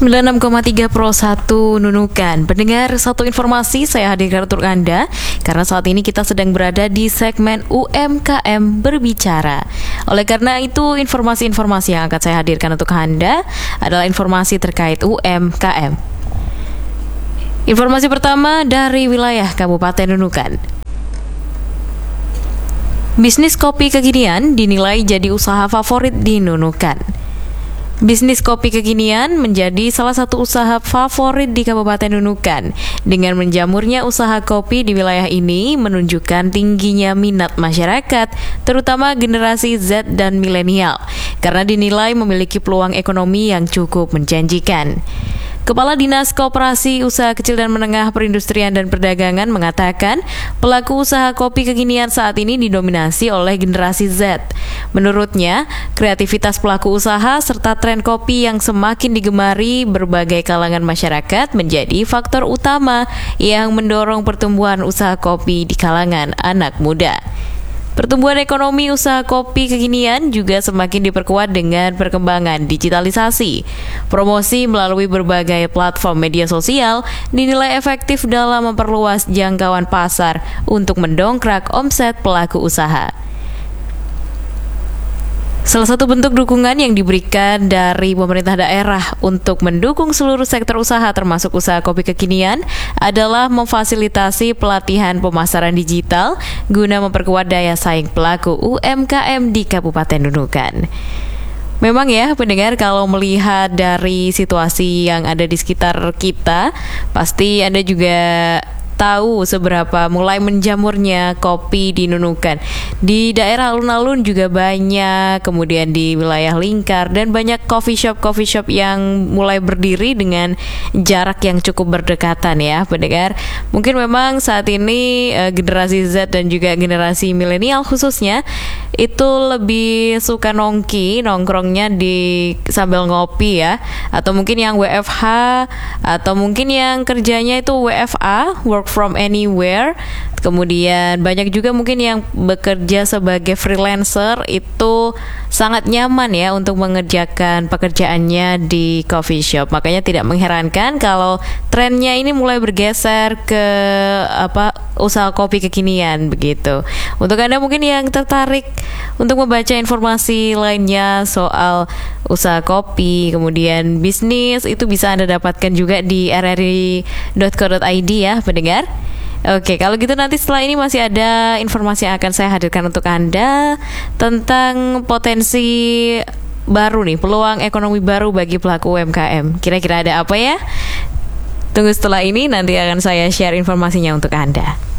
96,3 Pro 1 Nunukan. Pendengar, satu informasi saya hadirkan untuk Anda karena saat ini kita sedang berada di segmen UMKM berbicara. Oleh karena itu, informasi-informasi yang akan saya hadirkan untuk Anda adalah informasi terkait UMKM. Informasi pertama dari wilayah Kabupaten Nunukan. Bisnis kopi kekinian dinilai jadi usaha favorit di Nunukan. Bisnis kopi kekinian menjadi salah satu usaha favorit di Kabupaten Nunukan. Dengan menjamurnya usaha kopi di wilayah ini menunjukkan tingginya minat masyarakat, terutama generasi Z dan milenial, karena dinilai memiliki peluang ekonomi yang cukup menjanjikan. Kepala Dinas Koperasi Usaha Kecil dan Menengah Perindustrian dan Perdagangan mengatakan pelaku usaha kopi kekinian saat ini didominasi oleh generasi Z. Menurutnya, kreativitas pelaku usaha serta tren kopi yang semakin digemari berbagai kalangan masyarakat menjadi faktor utama yang mendorong pertumbuhan usaha kopi di kalangan anak muda. Pertumbuhan ekonomi usaha kopi kekinian juga semakin diperkuat dengan perkembangan digitalisasi. Promosi melalui berbagai platform media sosial dinilai efektif dalam memperluas jangkauan pasar untuk mendongkrak omset pelaku usaha. Salah satu bentuk dukungan yang diberikan dari pemerintah daerah untuk mendukung seluruh sektor usaha termasuk usaha kopi kekinian adalah memfasilitasi pelatihan pemasaran digital guna memperkuat daya saing pelaku UMKM di Kabupaten Nunukan. Memang ya pendengar, kalau melihat dari situasi yang ada di sekitar kita, pasti Anda juga tahu seberapa mulai menjamurnya kopi di Nunukan. Di daerah alun-alun juga banyak, kemudian di wilayah Lingkar dan banyak coffee shop yang mulai berdiri dengan jarak yang cukup berdekatan ya pendengar. Mungkin memang saat ini generasi Z dan juga generasi milenial khususnya itu lebih suka nongkrongnya di sambil ngopi ya, atau mungkin yang WFH atau mungkin yang kerjanya itu WFA, work from anywhere. Kemudian banyak juga mungkin yang bekerja sebagai freelancer, itu sangat nyaman ya untuk mengerjakan pekerjaannya di coffee shop. Makanya tidak mengherankan kalau trennya ini mulai bergeser ke usaha kopi kekinian begitu. Untuk Anda mungkin yang tertarik untuk membaca informasi lainnya soal usaha kopi, kemudian bisnis, itu bisa Anda dapatkan juga di rri.co.id ya pendengar. Oke, kalau gitu nanti setelah ini masih ada informasi yang akan saya hadirkan untuk Anda tentang potensi baru nih, peluang ekonomi baru bagi pelaku UMKM. Kira-kira ada apa ya? Tunggu setelah ini, nanti akan saya share informasinya untuk Anda.